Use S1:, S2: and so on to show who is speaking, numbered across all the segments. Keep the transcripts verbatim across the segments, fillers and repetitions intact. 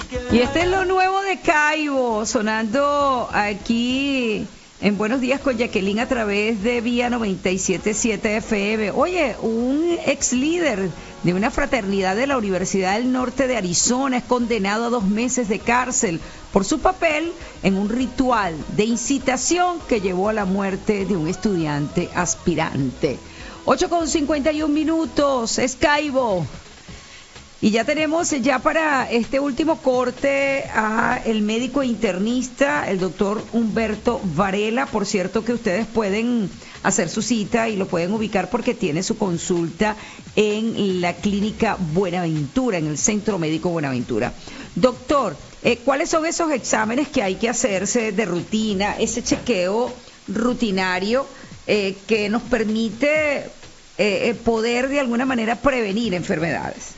S1: Y este es lo nuevo de Caibo, sonando aquí en Buenos Días con Jacqueline a través de Vía noventa y siete punto siete F M. Oye, un ex líder de una fraternidad de la Universidad del Norte de Arizona es condenado a dos meses de cárcel por su papel en un ritual de incitación que llevó a la muerte de un estudiante aspirante. ocho con cincuenta y un minutos, es Caibo. Y ya tenemos ya para este último corte a el médico internista, el doctor Humberto Varela. Por cierto que ustedes pueden hacer su cita y lo pueden ubicar porque tiene su consulta en la clínica Buenaventura, en el Centro Médico Buenaventura. Doctor, eh, ¿cuáles son esos exámenes que hay que hacerse de rutina, ese chequeo rutinario eh, que nos permite eh, poder de alguna manera prevenir enfermedades?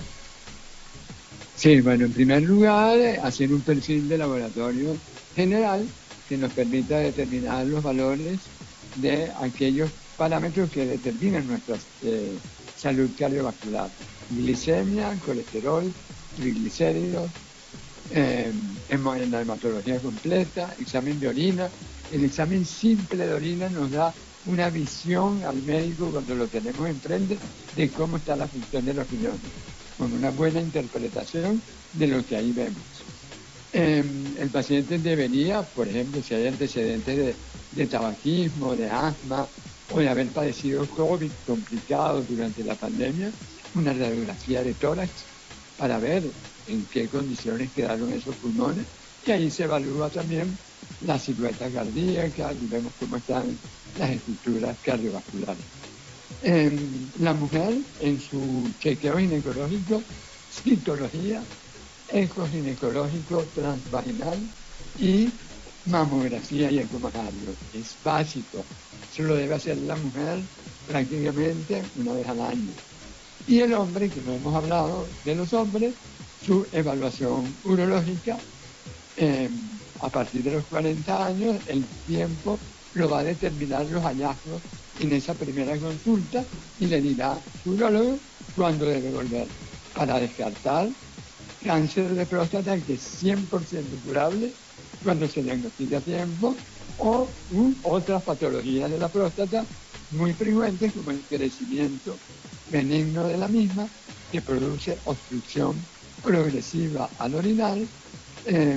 S2: Sí, bueno, en primer lugar, hacer un perfil de laboratorio general que nos permita determinar los valores de aquellos parámetros que determinan nuestra eh, salud cardiovascular. Glicemia, colesterol, triglicéridos, eh, en la hematología completa, examen de orina. El examen simple de orina nos da una visión al médico cuando lo tenemos enfrente de cómo está la función de los riñones, con una buena interpretación de lo que ahí vemos. Eh, el paciente debería, por ejemplo, si hay antecedentes de, de tabaquismo, de asma o de haber padecido COVID complicado durante la pandemia, una radiografía de tórax para ver en qué condiciones quedaron esos pulmones, y ahí se evalúa también la silueta cardíaca y vemos cómo están las estructuras cardiovasculares. Eh, la mujer en su chequeo ginecológico, citología, eco ginecológico transvaginal y mamografía y ecomagario. Es básico, eso lo debe hacer la mujer prácticamente una vez al año. Y el hombre, que no hemos hablado de los hombres, su evaluación urológica, eh, a partir de los cuarenta años, el tiempo lo va a determinar los hallazgos en esa primera consulta y le dirá a su urólogo cuándo debe volver, para descartar cáncer de próstata, que es cien por ciento curable cuando se diagnostica a tiempo, o uh, otras patologías de la próstata muy frecuentes como el crecimiento benigno de la misma, que produce obstrucción progresiva al orinar, eh,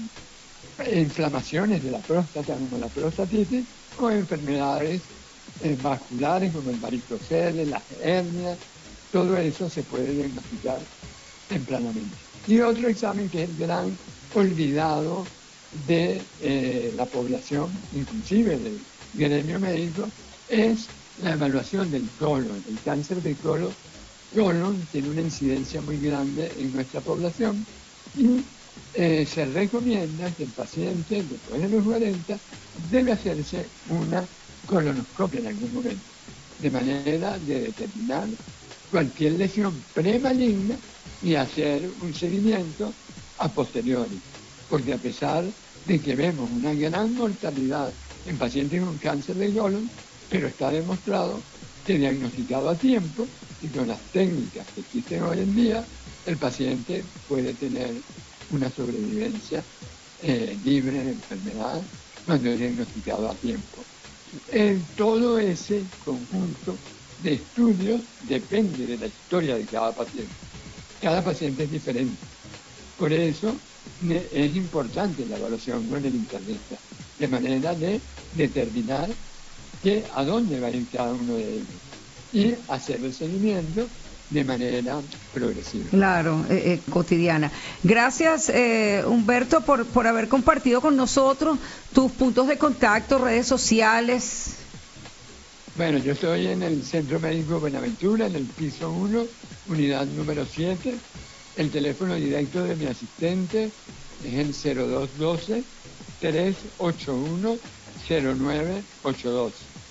S2: inflamaciones de la próstata como la prostatitis, o enfermedades eh, vasculares como el varicocele, las hernias. Todo eso se puede diagnosticar tempranamente. Y otro examen que es el gran olvidado de eh, la población, inclusive del gremio médico, es la evaluación del colon. El cáncer de colon, colon tiene una incidencia muy grande en nuestra población y eh, se recomienda que el paciente, después de los cuarenta, debe hacerse una colonoscopia en algún momento, de manera de determinar cualquier lesión premaligna y hacer un seguimiento a posteriori, porque a pesar de que vemos una gran mortalidad en pacientes con cáncer de colon, pero está demostrado que diagnosticado a tiempo y con las técnicas que existen hoy en día, el paciente puede tener una sobrevivencia eh, libre de enfermedad cuando es diagnosticado a tiempo. En todo ese conjunto de estudios depende de la historia de cada paciente. Cada paciente es diferente. Por eso es importante la evaluación con el internista, de manera de determinar que, a dónde va a ir cada uno de ellos y hacer el seguimiento de manera progresiva.
S1: Claro, eh, eh, cotidiana. Gracias, eh, Humberto, por, por haber compartido con nosotros tus puntos de contacto, redes sociales.
S2: Bueno, yo estoy en el Centro Médico Buenaventura, en el piso uno, unidad número siete. El teléfono directo de mi asistente es el cero dos uno dos, tres ocho uno, cero nueve ocho dos.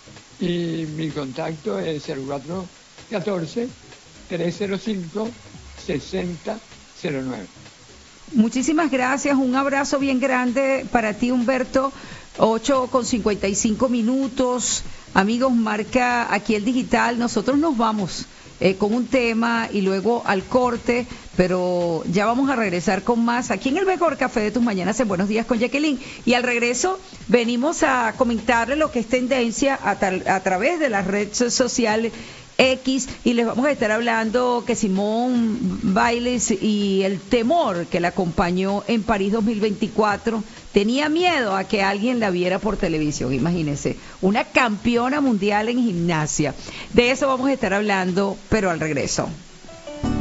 S2: Y mi contacto es cero cuatro uno cuatro, tres cero cinco, seis cero cero nueve.
S1: Muchísimas gracias, un abrazo bien grande para ti, Humberto. ocho con cincuenta y cinco minutos. Amigos, marca aquí el digital. Nosotros nos vamos. eh, con un tema y luego al corte, pero ya vamos a regresar con más aquí en el mejor café de tus mañanas en Buenos Días con Jacqueline. Y al regreso venimos a comentarle lo que es tendencia a, tal, a través de las redes sociales X, y les vamos a estar hablando que Simone Biles y el temor que la acompañó en París dos mil veinticuatro, tenía miedo a que alguien la viera por televisión. Imagínense, una campeona mundial en gimnasia. De eso vamos a estar hablando, pero al regreso.